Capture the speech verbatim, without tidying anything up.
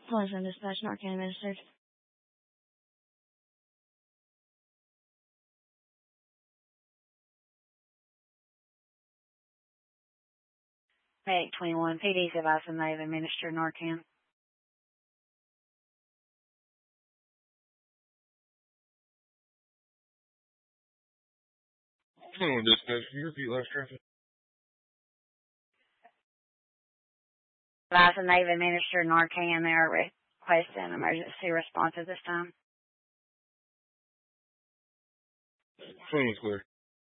Pleasant Dispatch, Narcan administered. eight twenty-one, P D's advising they've administered Narcan. twenty-one Dispatch, can you repeat last traffic? Advising they've administered Narcan. They are requesting emergency response at this time. twenty-one's clear.